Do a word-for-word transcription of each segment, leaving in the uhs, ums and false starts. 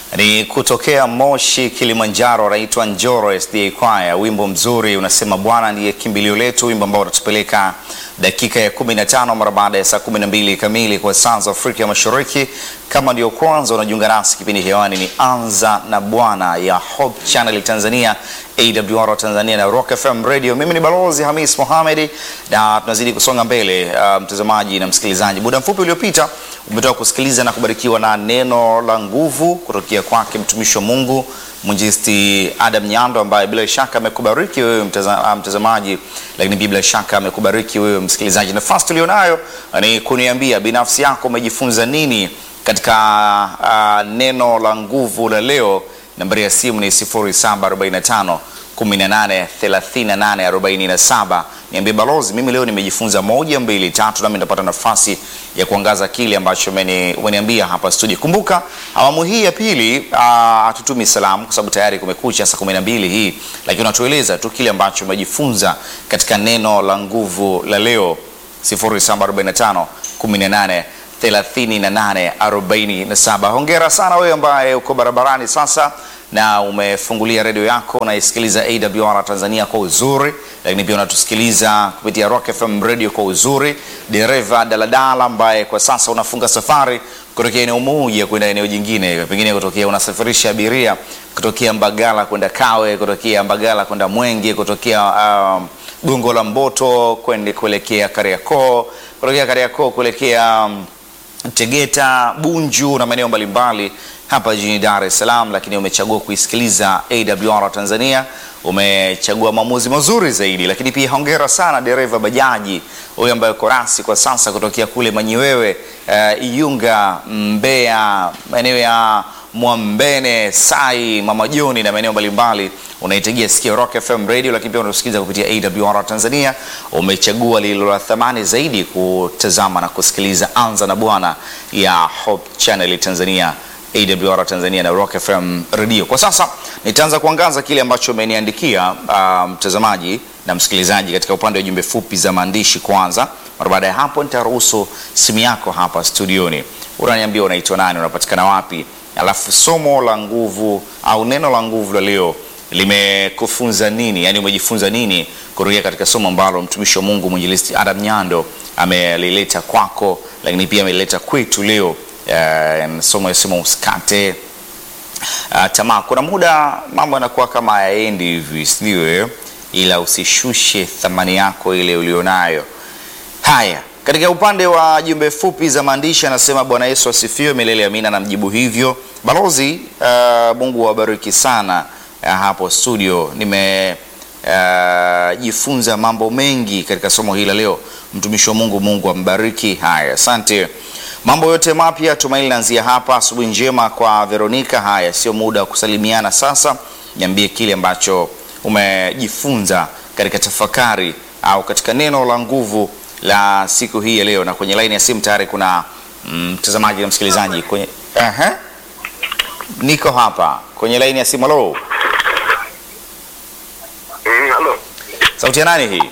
Ni kutokea Moshi, Kilimanjaro, anaitwa Njoro S D A Choir. Wimbo mzuri unasema Bwana ndiye kimbilio letu, wimbo ambao unatupeleka dakika ya kumi na tano mara baada ya saa kumi na mbili kamili kwa saa za Afrika Mashariki. Kama ndio kwanza unajiunga nasi, kipindi hewani ni Anza na Bwana ya Hope Channel Tanzania, A W R Tanzania na Rock F M Radio. Mimi ni Balozi Hamis Mohamed na tunazidi kusonga mbele, uh, mtazamaji na msikilizaji. Muda mfupi uliopita umetoka kusikiliza na kubarikiwa na neno la nguvu kutokea kwake mtumishi wa Mungu Mwinjilisti Adam Nyando, ambaye bila shaka amekubariki wewe mtaza, mtazamaji, lakini bila shaka amekubariki wewe msikilizaji. Nafasi tulionayo ni kuniambia binafsi yako umejifunza nini katika uh, neno la nguvu la leo. Nambari ya simu ni sifuri saba arobaini na tano kumi na nane thelathini na nane arobaini na saba. Niambie Balozi, mimi leo nimejifunza moja mbili tatu, nami nitapata nafasi ya kuangaza kile ambacho umeniambia hapa studio. Kumbuka awamu hii ya pili hatutumi salamu kwa sababu tayari kumekucha saa kumi na mbili hii, lakini unatueleza tu kile ambacho umejifunza katika neno la nguvu la leo. sifuri saba arobaini na tano kumi na nane thelathini na nane arobaini na saba. Hongera sana wewe ambaye uko barabarani sasa na umefungulia redio yako na isikiliza A W R Tanzania kwa uzuri, lakini pia unatusikiliza kupitia Rock F M Radio kwa uzuri. Dereva daladala ambaye kwa sasa unafunga safari kutokea eneo moja kwenda eneo jingine, pengine kutokea unasafirisha abiria kutokea Mbagala kwenda Kawe, kutokea Mbagala kwenda Mwenge, kutokea uh, Gongo la Mboto kwenda kuelekea Kariakoo, kutokea Kariakoo kuelekea um, Tegeta, Bunju na maeneo mbalimbali hapa jijini Dar es Salaam, lakini umechagua kuisikiliza A W R Tanzania, umechagua maamuzi mazuri zaidi. Lakini pia hongera sana dereva bajaji huyo ambaye uko rasi kwa sasa kutokea kule Manyiwewe, uh, Iyunga, Mbeya, maeneo ya Mwambene, Sai, Mama Joni na maeneo mbalimbali. Unaitegea sikio Rock F M Radio, lakini pia unasikiliza kupitia A W R Tanzania. Umechagua lilo la thamani zaidi kutazama na kusikiliza Anza na Bwana ya Hope Channel Tanzania, A W R Tanzania na Rock F M Radio. Kwa sasa nitaanza kuangaza kile ambacho umeniandikia uh, mtazamaji na msikilizaji katika upande wa jumbe fupi za maandishi kwanza. Mara baada ya hapo nitaruhusu simu yako hapa studioni. Unaniambia unaitwa nani, unapatikana wapi, alafu somo la nguvu au neno la nguvu la leo limekufunza nini, yani umejifunza nini kurudia katika somo ambalo mtumishi wa Mungu Mwinjilisti Adam Nyando amelileta kwako, lakini pia amelileta kwetu leo. Uh, somo ya somo usikate uh, tamaa. Kuna muda mambo yanakuwa kama hayaendi hivi, sio? Ila usishushe thamani yako ile ulionayo. Haya, katika upande wa jumbe fupi za maandishi anasema Bwana Yesu asifiwe milele amina, na mjibu hivyo. Balozi, uh, Mungu wabariki sana uh, hapo studio. Nime uh, jifunza mambo mengi katika somo hili leo. Mtumishi wa Mungu, Mungu ambariki. Haya, asante. Mambo yote mapya tumaini naanzia hapa. Asubuhi njema kwa Veronica. Haya, sio muda wa kusalimiana sasa. Niambie kile ambacho umejifunza katika tafakari au katika neno la nguvu la siku hii ya leo. Na kwenye line ya simu tayari kuna mtazamaji mm, na msikilizaji kwenye uh -huh. Niko hapa kwenye line ya simu. Hello. Mm, hello. Sauti ya nani hii?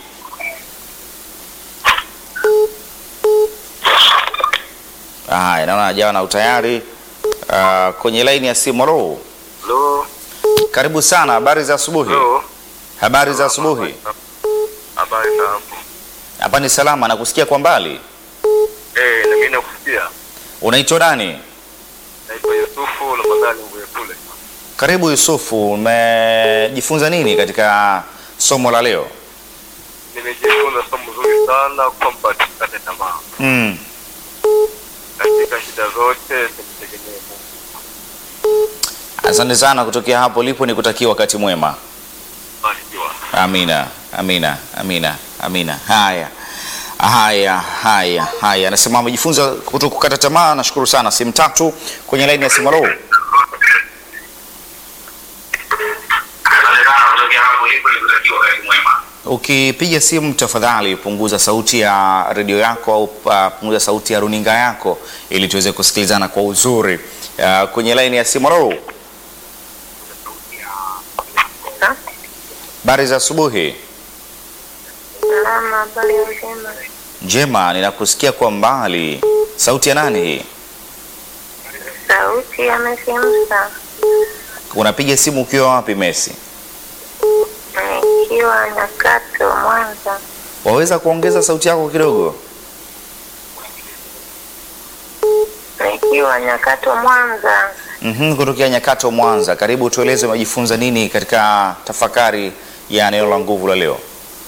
Ah, naona hajawa na utayari. Uh, kwenye line ya simu. Hello. Hello. Karibu sana, habari za asubuhi. Hello. Habari za asubuhi. Habari za hapo. Hapa ni salama, nakusikia kwa mbali. Eh, na mimi nakusikia. Unaitwa nani? Naitwa Yusufu na Magali Mbuye kule. Karibu Yusufu, umejifunza nini katika somo la leo? Nimejifunza somo zuri sana kwamba tusikate tamaa. Mm. Katika shida zote tumtegemee Mungu. Asante sana kutokea hapo lipo, nikutakia wakati mwema. Barikiwa. Amina, amina, amina, amina. Haya. Haya, haya, haya. Anasema amejifunza kutokukata tamaa. Nashukuru sana. Simu tatu kwenye line ya simu. Hello. Ukipiga simu tafadhali punguza sauti ya redio yako au uh, punguza sauti ya runinga yako ili tuweze kusikilizana kwa uzuri. Uh, kwenye line ya simu. Hello. Habari za asubuhi. Salama, habari njema. Njema, ninakusikia kwa mbali. Sauti ya nani hii? Sauti ya Mesiamsa. Unapiga simu ukiwa wapi Messi? Nikiwa Nyakato Mwanza. Waweza kuongeza sauti yako kidogo? Nikiwa Nyakato Mwanza. Mhm, kutokea Nyakato Mwanza. Karibu, tueleze umejifunza nini katika tafakari ya neno la nguvu la leo?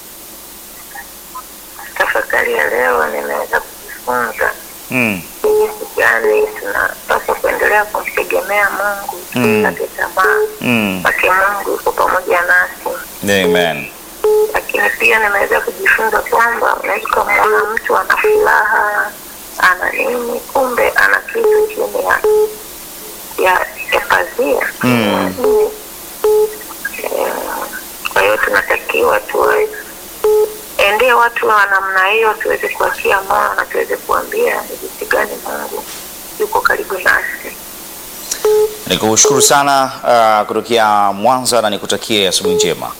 Tafakari ya leo nimeweza kujifunza Mm. jinsi gani tunapaswa kuendelea kumtegemea Mungu, Mm. tusikate tamaa. Mm. Pake Mungu yuko pamoja nasi. Amen. Lakini pia nimeweza kujifunza kwamba unaweza kumwona mtu ana furaha, ana nini, kumbe ana kitu chini ya ya, ya pazia. Mm. Eh, Kwa hiyo tunatakiwa tuwe endee watu wa namna hiyo, tuweze kuwatia moyo na tuweze kuambia ni jinsi gani Mungu yuko karibu nasi. Nikushukuru sana uh, kutokea Mwanza na nikutakie asubuhi njema.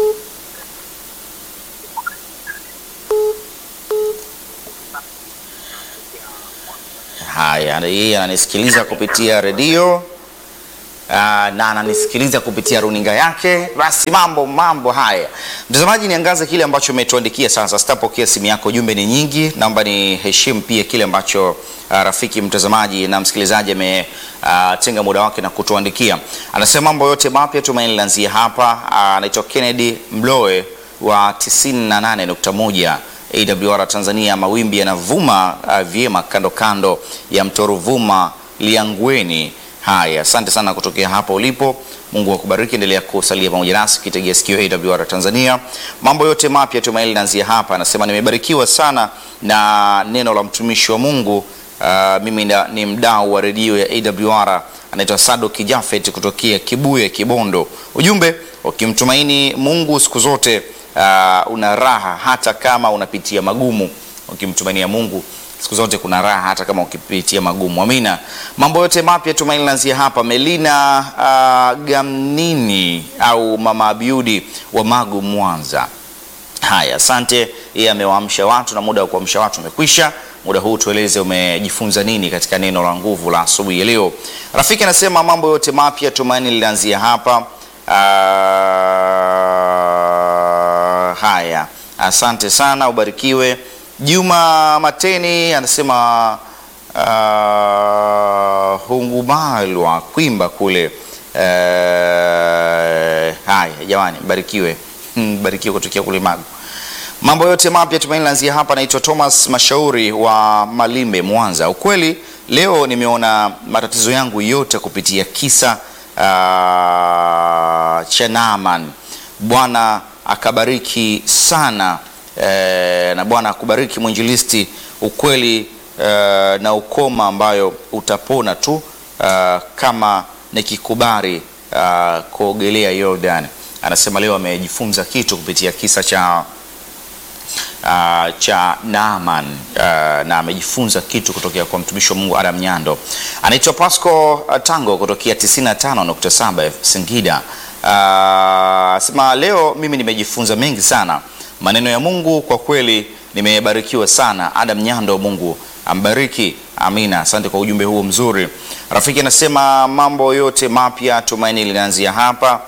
Haya, yeye ananisikiliza kupitia redio Uh, na ananisikiliza kupitia runinga yake. Basi mambo mambo haya, mtazamaji, niangaze kile ambacho umetuandikia sasa. Sitapokea simu yako, jumbe ni nyingi, naomba ni heshimu pia kile ambacho uh, rafiki mtazamaji na msikilizaji ametenga uh, muda wake na kutuandikia. Anasema mambo yote mapya tumaini linaanzia hapa. Anaitwa uh, Kennedy Mloe wa tisini na nane nukta moja A W R Tanzania. Mawimbi yanavuma uh, vyema kando kando ya mto Ruvuma Liangweni. Haya, asante sana kutokea hapo ulipo. Mungu akubariki, endelea kusalia pamoja nasi kitegea sikio A W R Tanzania. Mambo yote mapya tumaini linaanzia hapa. Anasema nimebarikiwa sana na neno la mtumishi wa Mungu. Uh, mimi na, ni mdau wa redio ya A W R. Anaitwa Sadoki Jafet kutokea Kibuye Kibondo. Ujumbe, ukimtumaini Mungu siku zote uh, una raha hata kama unapitia magumu. Ukimtumainia Mungu siku zote kuna raha hata kama ukipitia magumu. Amina. Mambo yote mapya tumaini linaanzia hapa. Melina uh, Gamnini au Mama Abiudi wa Magu Mwanza. Haya, asante. Yeye amewaamsha watu na muda wa kuamsha watu umekwisha. Muda huu tueleze umejifunza nini katika neno la nguvu la asubuhi ya leo. Rafiki anasema mambo yote mapya tumaini linaanzia hapa. Uh, haya, asante sana, ubarikiwe. Juma Mateni anasema uh, hungumalwa Kwimba kule. Uh, haya jamani, barikiwe. Barikiwe kutokea kule Magu. Mambo yote mapya tumaini linaanzia hapa. Naitwa Thomas Mashauri wa Malimbe Mwanza. Ukweli leo nimeona matatizo yangu yote kupitia kisa uh, cha Naaman. Bwana akabariki sana. E, na Bwana akubariki mwinjilisti. Ukweli e, na ukoma ambayo utapona tu e, kama nikikubali e, kuogelea Jordan. Anasema leo amejifunza kitu kupitia kisa cha uh, cha Naaman uh, na amejifunza kitu kutokea kwa mtumishi wa Mungu Adam Nyando. Anaitwa Pasco uh, Tango kutokea tisini na tano nukta saba Singida. Uh, sema leo mimi nimejifunza mengi sana. Maneno ya Mungu kwa kweli nimebarikiwa sana. Adam Nyando, Mungu ambariki. Amina. Asante kwa ujumbe huo mzuri. Rafiki anasema mambo yote mapya tumaini linaanzia hapa.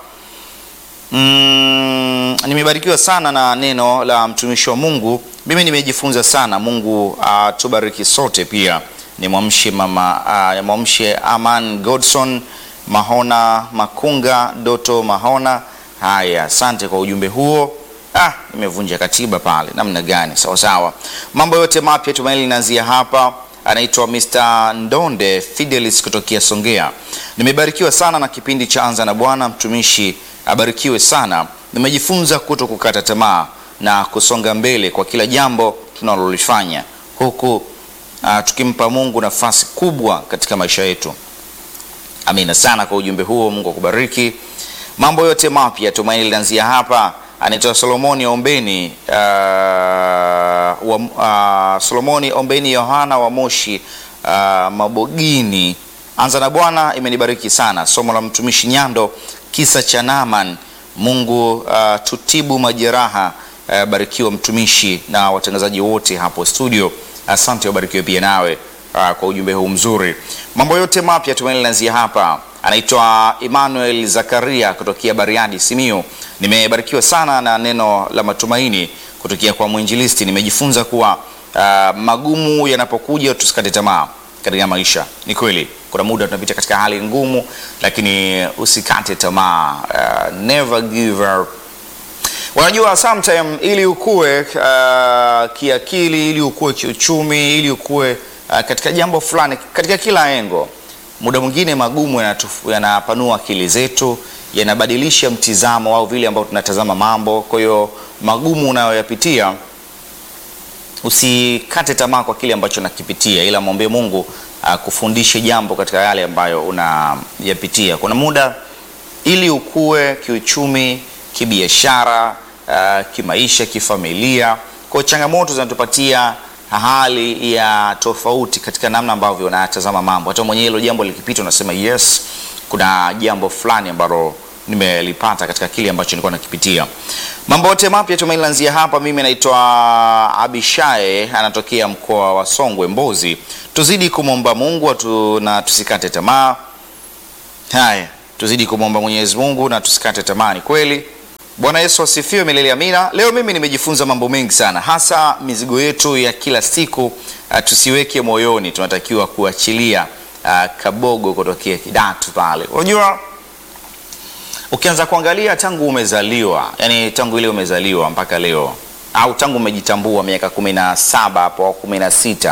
Mm, nimebarikiwa sana na neno la mtumishi wa Mungu. Mimi nimejifunza sana. Mungu atubariki uh, sote pia. Nimwamshe mama uh, nimwamshe Aman Godson Mahona Makunga Doto Mahona. Haya, asante kwa ujumbe huo. Ah, nimevunja katiba pale. Namna gani? Sawa sawa. Mambo yote mapya tumaini linaanzia hapa. Anaitwa mister Ndonde Fidelis kutokea Songea. Nimebarikiwa sana na kipindi cha Anza na Bwana. Mtumishi abarikiwe sana. Nimejifunza kuto kukata tamaa na kusonga mbele kwa kila jambo tunalolifanya, huku uh, tukimpa Mungu nafasi kubwa katika maisha yetu. Amina sana kwa ujumbe huo. Mungu akubariki. Mambo yote mapya tumaini linaanzia hapa. Anaitwa Solomoni Ombeni uh, wa, uh, Solomoni Ombeni Yohana wa Moshi uh, Mabogini. Anza na Bwana imenibariki sana. Somo la mtumishi Nyando, kisa cha Naaman. Mungu uh, tutibu majeraha. Uh, barikiwa mtumishi na watangazaji wote hapo studio. Asante, ubarikiwe pia nawe uh, kwa ujumbe huu mzuri. Mambo yote mapya tumaini linaanzia hapa. anaitwa Emmanuel Zakaria kutokea Bariadi Simiyu. Nimebarikiwa sana na neno la matumaini kutokea kwa mwinjilisti. Nimejifunza kuwa uh, magumu yanapokuja tusikate tamaa katika maisha. Ni kweli kuna muda tunapita katika hali ngumu, lakini usikate tamaa. Uh, never give up. Unajua sometime ili ukue uh, kiakili, ili ukue kiuchumi, ili ukue uh, katika jambo fulani, katika kila engo, muda mwingine magumu yanapanua akili zetu, yanabadilisha mtizamo au vile ambao tunatazama mambo. Kwa hiyo magumu unayoyapitia, usikate tamaa kwa kile ambacho unakipitia, ila muombe Mungu uh, kufundishe jambo katika yale ambayo unayapitia. Kuna muda ili ukue kiuchumi, kibiashara, uh, kimaisha, kifamilia, kwa changamoto zinatupatia hali ya tofauti katika namna ambavyo unatazama mambo. Hata mwenyewe hilo jambo likipita unasema yes, kuna jambo fulani ambalo nimelipata katika kile ambacho nilikuwa nakipitia. Mambo yote mapya tumeanzia hapa. Mimi naitwa Abishae, anatokea mkoa wa Songwe Mbozi. Tuzidi kumwomba Mungu atu, na tusikate tamaa. Haya, tuzidi kumwomba Mwenyezi Mungu na tusikate tamaa. Ni kweli. Bwana Yesu asifiwe milele amina. Leo mimi nimejifunza mambo mengi sana, hasa mizigo yetu ya kila siku uh, tusiweke moyoni, tunatakiwa kuachilia. Uh, Kabogo kutokea Kidatu pale. Unajua ukianza kuangalia tangu umezaliwa, yani tangu ile umezaliwa mpaka leo, au tangu umejitambua miaka kumi na saba hapo au kumi na sita,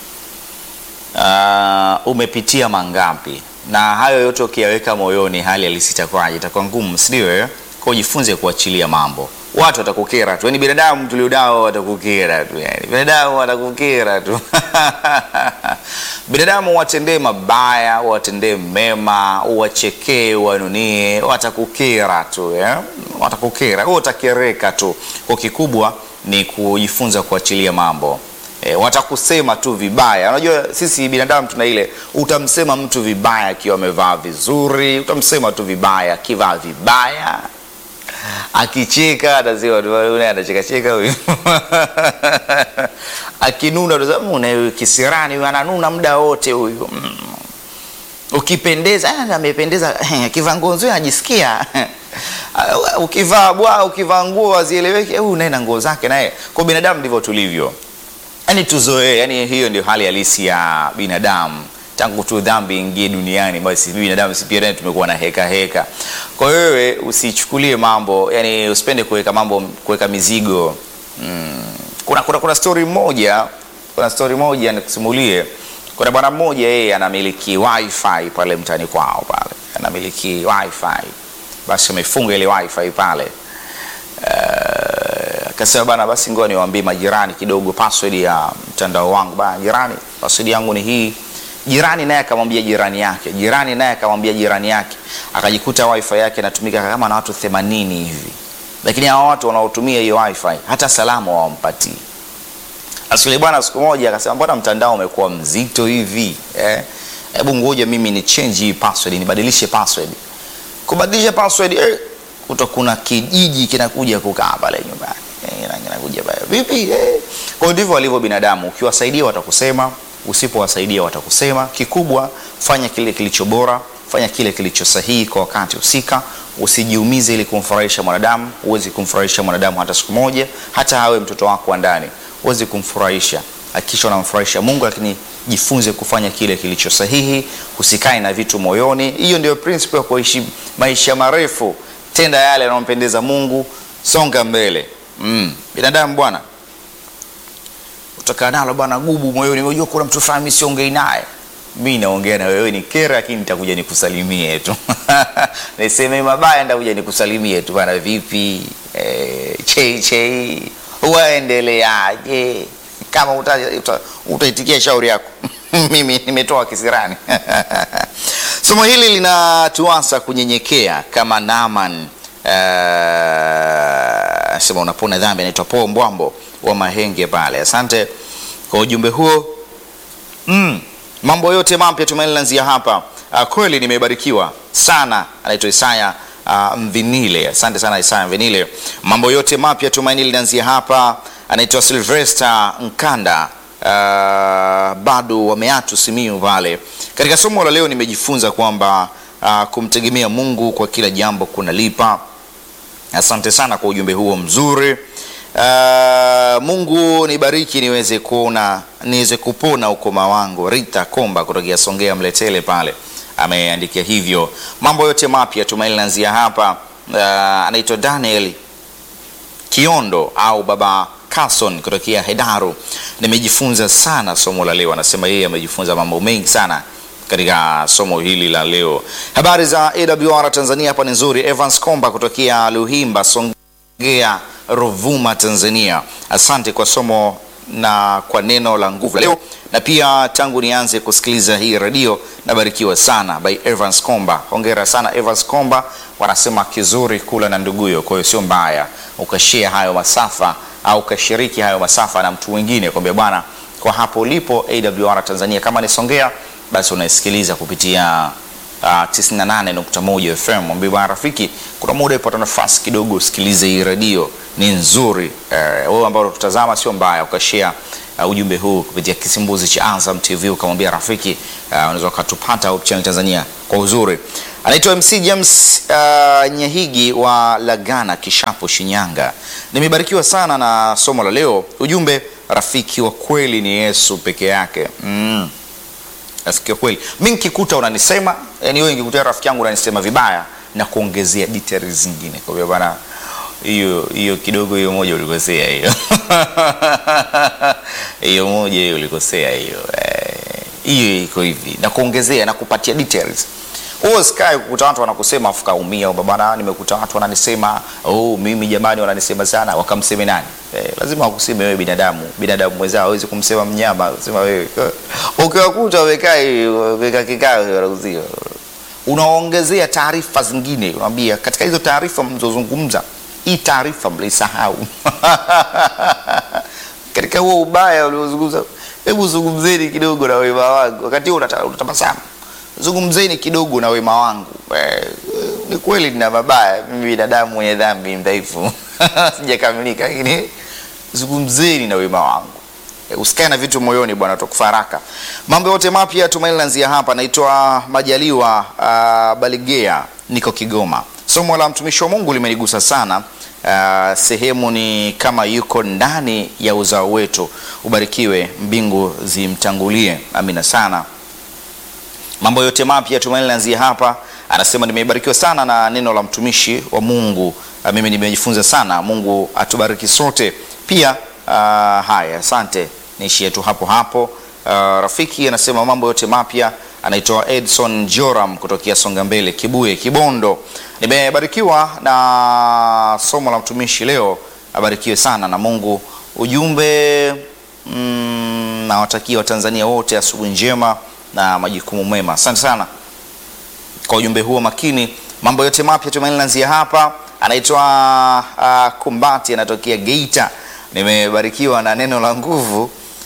uh, umepitia mangapi? Na hayo yote ukiyaweka moyoni, hali halisi itakuwaje? Itakuwa ngumu, sio eh? Kwa jifunze kuachilia mambo. Watu watakukera tu. Yaani binadamu tuliodao watakukera tu. Yaani binadamu watakukera tu. Binadamu watendee mabaya, watendee mema, uwachekee, wanunie, watakukera tu, eh? Watakukera. Wewe utakereka tu. Kwa kikubwa ni kujifunza kuachilia mambo. E, watakusema tu vibaya. Unajua sisi binadamu tuna ile, utamsema mtu vibaya akiwa amevaa vizuri, utamsema tu vibaya akivaa vibaya. Akicheka atasema yule anacheka cheka huyu. Akinuna utasema una kisirani, huyu ananuna muda wote huyu. Mm. Ukipendeza, ah amependeza, akivaa nguo nzuri anajisikia. Ukivaa bwa, ukivaa nguo azieleweke, huyu naye na nguo zake naye. Kwa binadamu ndivyo tulivyo. Yaani tuzoee, yani hiyo ndio hali halisi ya binadamu. Tangu tu dhambi ingie duniani, basi binadamu si pia tumekuwa na heka heka. Kwa hiyo wewe usichukulie mambo, yani usipende kuweka mambo, kuweka mizigo. Mm. Kuna kuna kuna story moja, kuna story moja nikusimulie. Kuna bwana mmoja, yeye anamiliki wifi pale mtaani kwao pale. Anamiliki wifi. Basi amefunga ile wifi pale. Uh, akasema bana, basi ngoja niwaambie majirani kidogo password ya mtandao wangu. Bana jirani, password yangu ni hii. Jirani naye akamwambia jirani yake, jirani naye akamwambia jirani yake, akajikuta wifi yake inatumika kama na watu themanini hivi. Lakini hao watu wanaotumia hiyo wifi hata salamu hawampatii. Asili bwana siku moja akasema, mbona mtandao umekuwa mzito hivi? Eh, hebu ngoja mimi ni change hii password, nibadilishe password. Kubadilisha password, eh, kutokuna kijiji kinakuja kukaa pale nyumbani. Eh, kinakuja pale. Vipi? Eh. Kwa ndivyo walivyo binadamu, ukiwasaidia watakusema, usipowasaidia watakusema. Kikubwa fanya kile kilicho bora, fanya kile kilicho sahihi kwa wakati husika. Usijiumize ili kumfurahisha mwanadamu. Uwezi kumfurahisha mwanadamu hata siku moja, hata hawe mtoto wako wa ndani. Uwezi kumfurahisha, hakikisha unamfurahisha Mungu, lakini jifunze kufanya kile kilicho sahihi, usikae na vitu moyoni. Hiyo ndio principle ya kuishi maisha marefu. Tenda yale yanayompendeza Mungu, songa mbele. Mm. Binadamu bwana, utakaa nalo bwana gubu moyoni, unajua kuna mtu fulani siongei naye. Mimi naongea na wewe ni kera, lakini nitakuja nikusalimie tu. Niseme mabaya nitakuja nikusalimie tu bwana, vipi? Eh, che che. Waendeleaje? Kama utaitikia uta, shauri yako. Mimi nimetoa kisirani. Somo hili linatuasa kunyenyekea kama Naaman. Uh, sema unapona dhambi, anaitwa Paul Mbwambo wa Mahenge pale. Asante kwa ujumbe huo. Mm, mambo yote mapya tumeanzia hapa. Uh, kweli nimebarikiwa sana. Anaitwa Isaya uh, Mvinile. Asante sana Isaya Mvinile. Mambo yote mapya tumaini linaanzia hapa. Anaitwa Sylvester Nkanda. Uh, bado wameatu Simiyu pale. Katika somo la leo nimejifunza kwamba uh, kumtegemea Mungu kwa kila jambo kunalipa. Asante sana kwa ujumbe huo mzuri. Uh, Mungu nibariki niweze kuona niweze kupona ukoma wangu. Rita Komba kutoka Songea Mletele pale ameandikia hivyo. Mambo yote mapya Tumaini lanzia hapa. Uh, anaitwa Daniel Kiondo au Baba Carson kutokea Hedaru. Nimejifunza sana somo la leo. Anasema yeye amejifunza mambo mengi sana katika somo hili la leo. Habari za A W R Tanzania hapa ni nzuri. Evans Komba kutokea Luhimba Songea Ruvuma Tanzania. Asante kwa somo na kwa neno la nguvu leo, na pia tangu nianze kusikiliza hii radio nabarikiwa sana by Evans Komba. Hongera sana Evans Komba. Wanasema kizuri kula na nduguyo, kwa hiyo sio mbaya ukashare hayo masafa au ukashiriki hayo masafa na mtu mwingine, kwamba bwana kwa hapo ulipo A W R Tanzania kama ni Songea basi unaisikiliza kupitia uh, tisini na nane nukta moja F M. Mwambie bwana rafiki, kuna muda ipata nafasi kidogo usikilize hii radio, ni nzuri. Uh, wewe ambao tutazama sio mbaya ukashare uh, ujumbe huu kupitia kisimbuzi cha Azam T V, ukamwambia rafiki uh, unaweza kutupata Hope Channel Tanzania kwa uzuri. Anaitwa M C James uh, Nyehigi wa Lagana Kishapo Shinyanga. Nimebarikiwa sana na somo la leo. Ujumbe, rafiki wa kweli ni Yesu peke yake. Mm. Rafiki wa kweli. Mimi nikikuta unanisema, yani wewe nikikuta rafiki yangu unanisema vibaya na kuongezea details zingine. Kwa hiyo bana hiyo hiyo kidogo hiyo moja ulikosea hiyo. Hiyo moja hiyo ulikosea hiyo. Hiyo iko hivi na kuongezea na kupatia details. Wewe sky kukuta watu wanakusema afuka umia, baba nimekuta watu wananisema oh mimi jamani wananisema sana, wakamseme nani? Eh, lazima wakuseme wewe binadamu, binadamu mwenzao hawezi kumsema mnyama, sema wewe. Ukiwakuta wamekaa weka kikao wanauzia. Unaongezea taarifa zingine, unamwambia katika hizo taarifa mzozungumza, hii taarifa mlisahau. Katika huo ubaya uliozungumza, hebu zungumzeni kidogo na wema wangu. Wakati huo unatabasamu. Zungumzeni kidogo na wema wangu. Eh, ni kweli nina mabaya, mimi binadamu mwenye dhambi mdhaifu. Sijakamilika, lakini zungumzeni na wema wangu. Eh, usikae na vitu moyoni bwana, tukufaraka. Mambo yote mapya Tumaini lanzia hapa. Naitwa Majaliwa uh, Baligea, niko Kigoma. Somo la mtumishi wa Mungu limenigusa sana. Uh, sehemu ni kama yuko ndani ya uzao wetu. Ubarikiwe, mbingu zimtangulie. Amina sana. Mambo yote mapya Tumaini lanzia hapa. Anasema nimebarikiwa sana na neno la mtumishi wa Mungu. Uh, mimi nimejifunza sana. Mungu atubariki sote. Pia uh, haya asante. Niishie tu hapo hapo. Uh, rafiki anasema mambo yote mapya. Anaitwa Edson Joram kutokea Songa Mbele Kibuye Kibondo. Nimebarikiwa na somo la mtumishi leo. Abarikiwe sana na Mungu. Ujumbe mm, na watakia Watanzania wote asubuhi njema na majukumu mema. Asante sana kwa ujumbe huo makini. Mambo yote mapya Tumaini lanzia hapa. Anaitwa uh, Kumbati, anatokea Geita. Nimebarikiwa na neno la nguvu.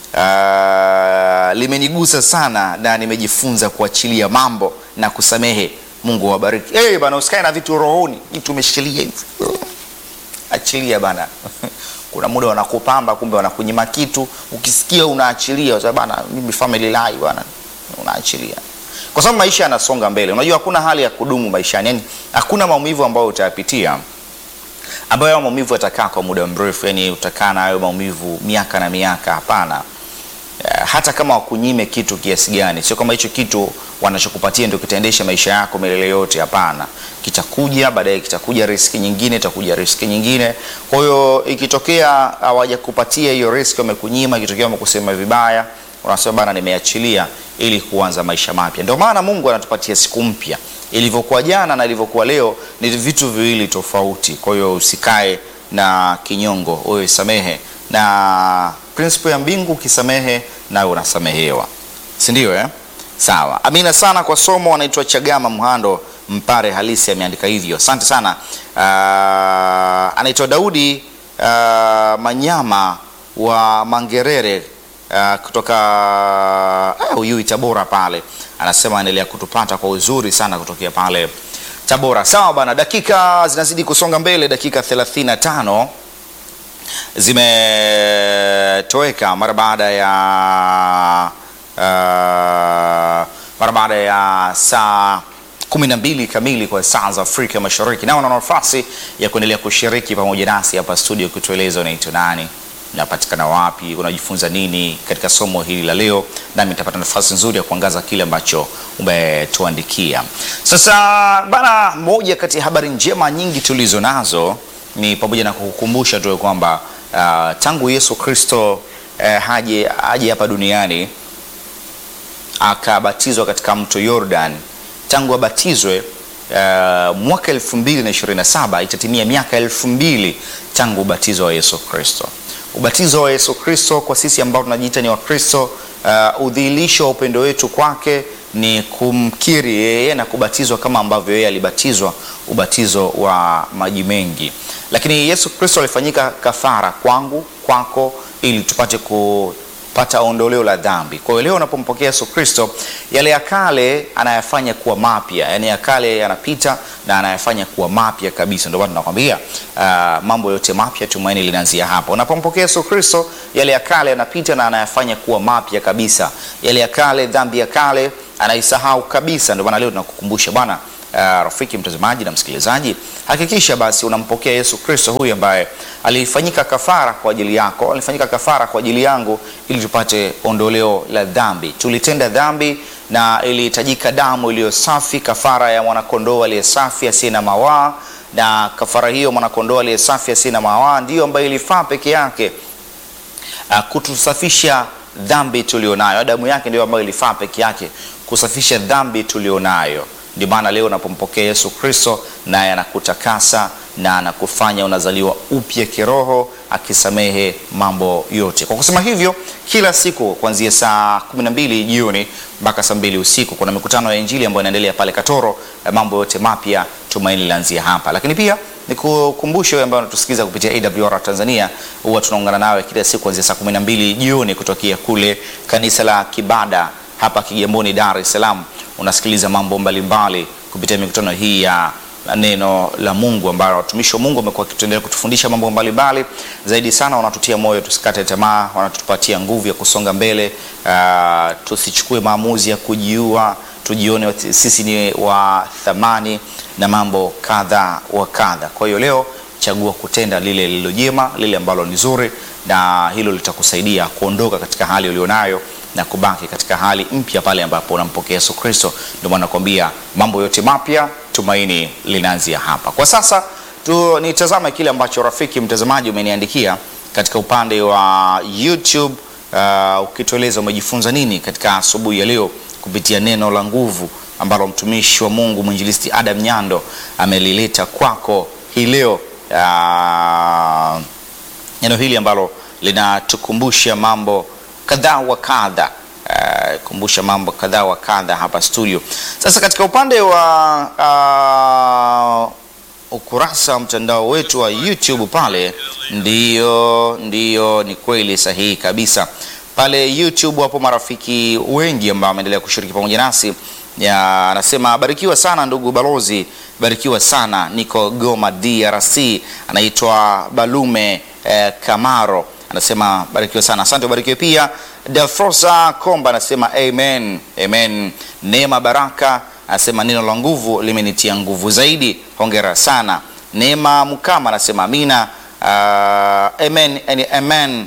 Uh, limenigusa sana na nimejifunza kuachilia mambo na kusamehe. Mungu awabariki. Eh hey, bana usikae na vitu rohoni. Vitu umeshikilia hivi. Achilia bana. Kuna muda wanakupamba kumbe wanakunyima kitu, ukisikia unaachilia. Sasa bana mimi family life bana unaachilia. Kwa sababu maisha yanasonga mbele. Unajua hakuna hali ya kudumu maishani. Yaani hakuna maumivu ambayo utayapitia ambayo hayo maumivu yatakaa kwa muda mrefu. Yaani utakaa na hayo maumivu miaka na miaka, hapana. Hata kama wakunyime kitu kiasi gani, sio kama hicho kitu wanachokupatia ndio kitaendesha maisha yako milele yote, hapana. Kitakuja baadaye, kitakuja riski nyingine, itakuja riski nyingine. Kwa hiyo ikitokea hawajakupatia hiyo riski, wamekunyima, ikitokea wamekusema vibaya, unasema bana nimeachilia ili kuanza maisha mapya. Ndio maana Mungu anatupatia siku mpya. Ilivyokuwa jana na ilivyokuwa leo ni vitu viwili tofauti. Kwa hiyo usikae na kinyongo, wewe samehe. Na principle ya mbingu, ukisamehe nawe unasamehewa. Si ndio eh? Sawa. Amina sana kwa somo. Anaitwa Chagama Mhando Mpare halisi ameandika hivyo. Asante sana. Uh, anaitwa Daudi uh, Manyama wa Mangerere uh, kutoka uh, Uyui Tabora pale. Anasema endelea kutupata kwa uzuri sana kutokea pale Tabora. Sawa bana, dakika zinazidi kusonga mbele, dakika thelathini na tano zimetoweka mara baada ya uh, mara baada ya saa kumi na mbili kamili kwa saa za Afrika Mashariki. Na una nafasi ya kuendelea kushiriki pamoja nasi hapa studio, kutueleza unaitwa nani, unapatikana wapi, unajifunza nini katika somo hili la leo, nami nitapata nafasi nzuri ya kuangaza kile ambacho umetuandikia. Sasa bana, moja kati ya habari njema nyingi tulizo nazo ni pamoja na kukukumbusha tu kwamba uh, tangu Yesu Kristo uh, haje haje hapa duniani akabatizwa katika mto Jordan, tangu abatizwe uh, mwaka elfu mbili na ishirini na saba itatimia miaka elfu mbili tangu ubatizo wa Yesu Kristo. Ubatizo wa Yesu Kristo kwa sisi ambao tunajiita ni Wakristo, uh, udhihirisho wa upendo wetu kwake ni kumkiri yeye na kubatizwa kama ambavyo yeye alibatizwa, ubatizo wa maji mengi. Lakini Yesu Kristo alifanyika kafara kwangu, kwako, ili tupate kupata ondoleo la dhambi. Kwa hiyo leo unapompokea Yesu Kristo, yale ya kale anayafanya kuwa mapya. Yaani ya kale yanapita na anayafanya kuwa mapya kabisa. Ndio maana tunakwambia uh, mambo yote mapya, tumaini linaanzia hapa. Unapompokea Yesu Kristo, yale ya kale yanapita na anayafanya kuwa mapya kabisa. Yale ya kale, dhambi ya kale anaisahau kabisa. Ndio maana leo tunakukumbusha bwana, uh, rafiki mtazamaji na msikilizaji, hakikisha basi unampokea Yesu Kristo, huyu ambaye alifanyika kafara kwa ajili yako, alifanyika kafara kwa ajili yangu, ili tupate ondoleo la dhambi. Tulitenda dhambi na ilihitajika damu iliyo safi, kafara ya mwanakondoo aliye safi asiye na mawaa, na kafara hiyo mwanakondoo aliye safi asiye na mawaa ndio ambayo ilifaa peke yake uh, kutusafisha dhambi tulionayo. Damu yake ndio ambayo ilifaa peke yake kusafisha dhambi tulionayo. Ndio maana leo unapompokea Yesu Kristo, naye anakutakasa na anakufanya unazaliwa upya kiroho, akisamehe mambo yote. Kwa kusema hivyo, kila siku kuanzia saa kumi na mbili jioni mpaka saa mbili usiku kuna mikutano ya Injili ambayo inaendelea pale Katoro. Mambo yote mapya, tumaini laanzia hapa. Lakini pia nikukumbushe wewe ambaye unatusikiliza kupitia A W R Tanzania, huwa tunaungana nawe kila siku kuanzia saa kumi na mbili jioni kutokea kule kanisa la Kibada hapa Kigamboni, Dar es Salaam. Unasikiliza mambo mbalimbali kupitia mikutano hii ya neno la Mungu, ambayo watumishi wa Mungu wamekuwa wakituendelea kutufundisha mambo mbalimbali. Zaidi sana wanatutia moyo tusikate tamaa, wanatupatia nguvu ya kusonga mbele. Uh, tusichukue maamuzi ya kujiua, tujione sisi ni wa thamani na mambo kadha wa kadha. Kwa hiyo leo chagua kutenda lile lililo jema, lile ambalo ni zuri, na hilo litakusaidia kuondoka katika hali ulionayo na kubaki katika hali mpya pale ambapo unampokea Yesu Kristo. Ndio maana nakwambia mambo yote mapya, tumaini linaanzia hapa. Kwa sasa tu nitazame kile ambacho rafiki mtazamaji umeniandikia katika upande wa YouTube, uh, ukitueleza umejifunza nini katika asubuhi ya leo kupitia neno la nguvu ambalo mtumishi wa Mungu mwinjilisti Adam Nyando amelileta kwako hii leo. Uh, neno hili ambalo linatukumbusha mambo kadha wa kadha, uh, kumbusha mambo kadha wa kadha hapa studio. Sasa katika upande wa uh, ukurasa wa mtandao wetu wa YouTube pale, ndiyo ndiyo ni kweli sahihi kabisa. Pale YouTube wapo marafiki wengi ambao wameendelea kushiriki pamoja nasi. Ya, anasema barikiwa sana ndugu balozi, barikiwa sana, niko Goma D R C. Anaitwa Balume eh, Kamaro, anasema barikiwa sana. Asante, barikiwe pia. Dafrosa Komba anasema amen, amen. Neema Baraka anasema neno la nguvu limenitia nguvu zaidi, hongera sana. Neema Mukama anasema amina, uh, amen, amen.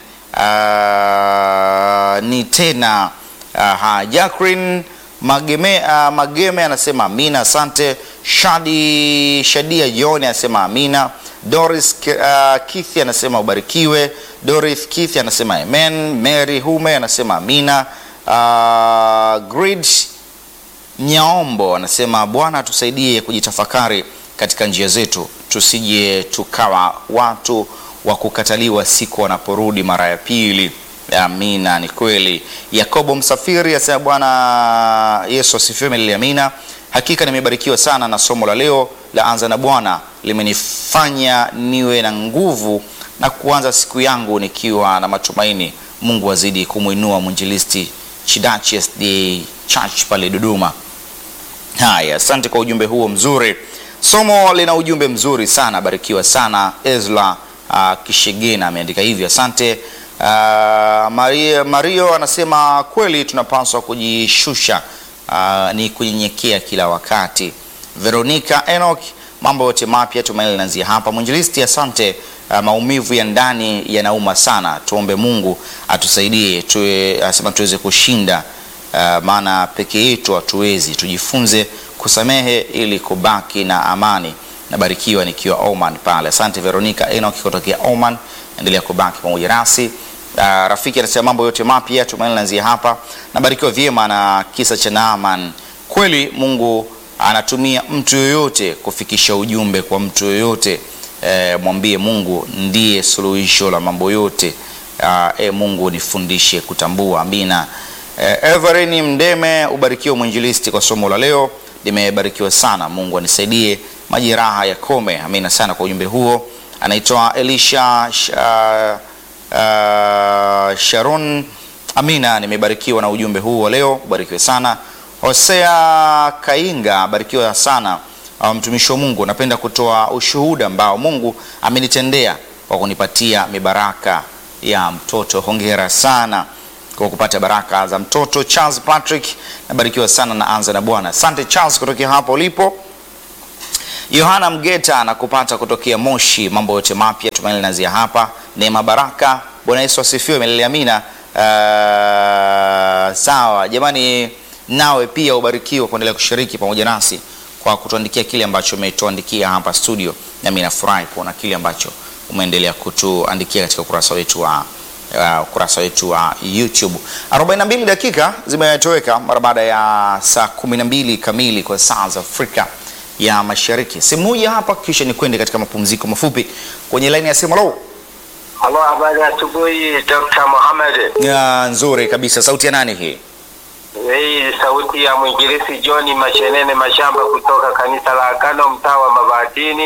Uh, ni tena uh, Jacqueline Mageme, uh, Mageme anasema amina, asante. Shadi Shadia Yoni anasema amina. Doris uh, Kithi anasema ubarikiwe. Doris Kithi anasema amen. Mary Hume anasema amina. Uh, Grid Nyaombo anasema Bwana tusaidie kujitafakari katika njia zetu, tusije tukawa watu wa kukataliwa siku wanaporudi mara ya pili. Amina, ni kweli. Yakobo Msafiri asema Bwana Yesu asifiwe, milele amina. Hakika nimebarikiwa sana na somo la leo la anza na Bwana, limenifanya niwe na nguvu na kuanza siku yangu nikiwa na matumaini. Mungu azidi kumuinua mwinjilisti Chidachi S D A Church pale Dodoma. Haya, asante kwa ujumbe huo mzuri. Somo lina ujumbe mzuri sana, barikiwa sana. Ezra uh, Kishegena ameandika hivyo, asante. Uh, Mario, Mario anasema kweli tunapaswa kujishusha, uh, ni kunyenyekea kila wakati. Veronica Enoch, mambo yote mapya tumaini linaanzia hapa. Mwinjilisti, asante. Uh, maumivu ya ndani yanauma sana, tuombe Mungu atusaidie tuwe, asema tuweze kushinda, uh, maana peke yetu hatuwezi. Tujifunze kusamehe ili kubaki na amani. Nabarikiwa nikiwa Oman pale. Asante Veronica Enoch kutokea Oman, endelea kubaki pamoja nasi. Uh, rafiki anasema mambo yote mapya tumaini linaanzia hapa. Nabarikiwa vyema na kisa cha Naaman. Kweli Mungu anatumia mtu yoyote kufikisha ujumbe kwa mtu yoyote. E, mwambie Mungu ndiye suluhisho la mambo yote. E, Mungu nifundishe kutambua. Amina. E, Everini Mdeme, ubarikiwe mwinjilisti kwa somo la leo. Nimebarikiwa sana. Mungu anisaidie majeraha yakome. Amina sana kwa ujumbe huo. Anaitwa Elisha sh, uh, uh, Sharon. Amina, nimebarikiwa na ujumbe huu wa leo. Ubarikiwe sana. Hosea Kainga, barikiwa sana. Mtumishi wa Mungu, napenda kutoa ushuhuda ambao Mungu amenitendea kwa kunipatia mibaraka ya mtoto. Hongera sana kwa kupata baraka za mtoto. Charles Patrick, nabarikiwa sana na anza na Bwana. Asante Charles kutokea hapo ulipo. Yohana Mgeta na kupata kutokea Moshi, mambo yote mapya tumaini linaanzia hapa. Neema baraka, Bwana Yesu asifiwe. Milele amina. Uh, sawa jamani, nawe pia ubarikiwa kuendelea kushiriki pamoja nasi kwa kutuandikia kile ambacho umetuandikia hapa studio, na mimi nafurahi kuona kile ambacho umeendelea kutuandikia katika ukurasa wetu wa uh, ukurasa wetu wa YouTube. arobaini na mbili dakika zimetoweka mara baada ya saa kumi na mbili kamili kwa saa za Afrika ya Mashariki. Simu moja hapa kisha ni kwende katika mapumziko mafupi. Kwenye line ya simu. Hello. Halo, habari ya asubuhi Doctor Mohamed. Ya nzuri kabisa. Sauti ya nani hii? Hii sauti ya mwinjilisti John Mashenene Mashamba kutoka kanisa la Agano mtaa wa Mabatini,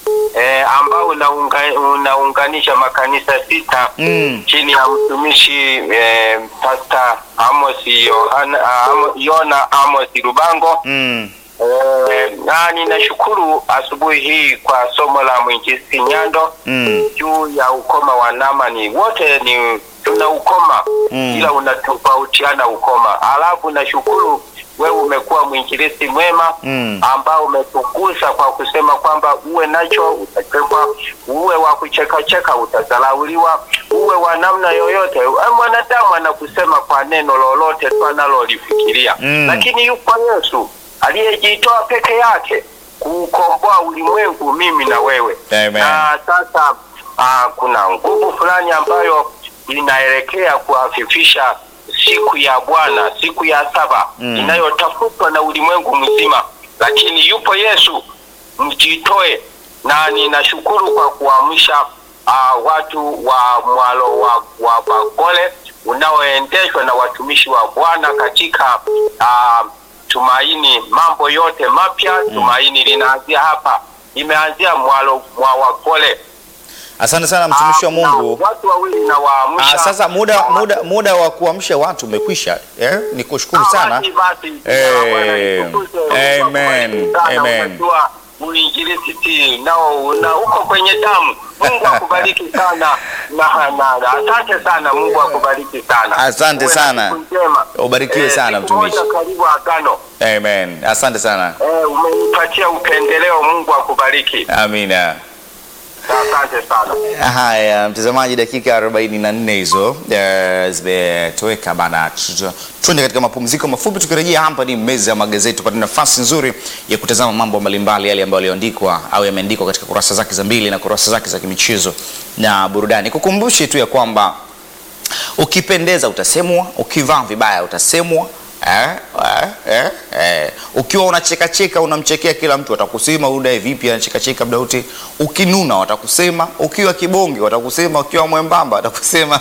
eh, ambao unaunga, unaunganisha makanisa sita mm. chini ya mtumishi eh, Pastor Amos Yohana Amos, Yona Amos Rubango mm. eh, na ninashukuru asubuhi hii kwa somo la mwinjilisti Nyando mm. juu ya ukoma wa Naamani. Wote ni tuna ukoma mm. ila unatofautiana ukoma. Alafu nashukuru wewe umekuwa mwinjilisti mwema mm. ambao umetukuza kwa kusema kwamba uwe nacho utachekwa, uwe wa kucheka cheka utazalauliwa, uwe wa namna yoyote. Mwanadamu anakusema kwa neno lolote tu analolifikiria mm. lakini yupo Yesu aliyejitoa peke yake kukomboa ulimwengu, mimi na wewe. Amen. Na sasa uh, kuna nguvu fulani ambayo inaelekea kuafifisha siku ya Bwana, siku ya saba mm. inayotafutwa na ulimwengu mzima, lakini yupo Yesu, mjitoe. Na ninashukuru kwa kuamsha uh, watu wa mwalo wa, wa Bagole unaoendeshwa na watumishi wa Bwana katika uh, tumaini mambo yote mapya mm. tumaini linaanzia hapa, imeanzia mwalo wa Bagole. Asante sana mtumishi wa Mungu. Watu wawili na waamsha. Ah, sasa muda muda muda wa kuamsha watu umekwisha. Eh? Nikushukuru sana. Eh, amen. Amen. Uinjilisti nao na uko kwenye damu. Mungu akubariki sana. Na na asante sana, Mungu akubariki sana. Asante sana. Ubarikiwe sana mtumishi. Karibu Agano. Amen. Asante sana. Eh, umenipatia upendeleo, Mungu akubariki. Amina. Asante sana. Haya, mtazamaji, dakika arobaini na nne hizo uh, zimetoweka bana. Tuende katika mapumziko mafupi, tukirejea hapa ni meza ya magazeti, tupate nafasi nzuri ya kutazama mambo mbalimbali yale ambayo yaliandikwa au yameandikwa katika kurasa zake za mbili na kurasa zake za kimichezo na burudani. Kukumbushe tu ya kwamba ukipendeza utasemwa, ukivaa vibaya utasemwa. Eh, eh, eh, eh. Ukiwa unacheka cheka unamchekea kila mtu watakusema udai vipi anacheka cheka muda wote. Ukinuna watakusema, ukiwa kibonge watakusema, ukiwa mwembamba watakusema.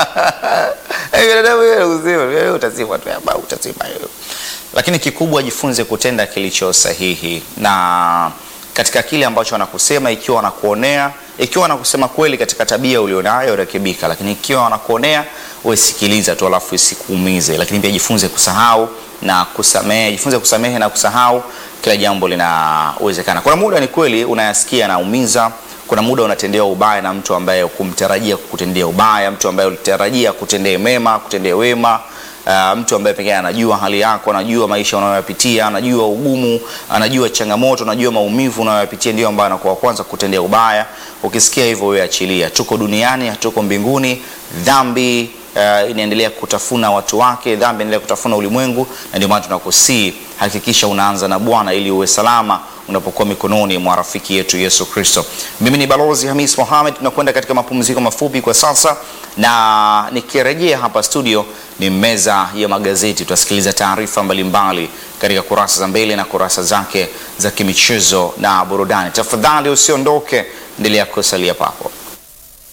Eh, binadamu wewe usema, wewe utasema tu hapa utasema hiyo. Lakini kikubwa jifunze kutenda kilicho sahihi, na katika kile ambacho wanakusema, ikiwa wanakuonea, ikiwa wanakusema kweli katika tabia ulionayo rekebika, lakini ikiwa wanakuonea usikiliza tu alafu isikuumize. Lakini pia jifunze kusahau na kusamehe, jifunze kusamehe na kusahau, kila jambo linawezekana. Kuna muda ni kweli unayasikia na umiza, kuna muda unatendewa ubaya na mtu ambaye hukumtarajia kukutendea ubaya, mtu ambaye ulitarajia kutendea mema, kutendea wema. uh, mtu ambaye pekee anajua hali yako, anajua maisha unayoyapitia, anajua ugumu, anajua changamoto, anajua maumivu unayoyapitia, ndio ambaye anakuwa kwanza kutendea ubaya. Ukisikia hivyo wewe achilia. Tuko duniani, hatuko mbinguni. Dhambi uh, inaendelea kutafuna watu wake, dhambi inaendelea kutafuna ulimwengu, na ndio maana tunakusii hakikisha unaanza na Bwana ili uwe salama unapokuwa mikononi mwa rafiki yetu Yesu Kristo. Mimi ni Balozi Hamis Mohamed, tunakwenda katika mapumziko mafupi kwa sasa, na nikirejea hapa studio ni meza ya magazeti. Tutasikiliza taarifa mbalimbali katika kurasa za mbele na kurasa zake za kimichezo na burudani. Tafadhali usiondoke, endelea kusalia papo.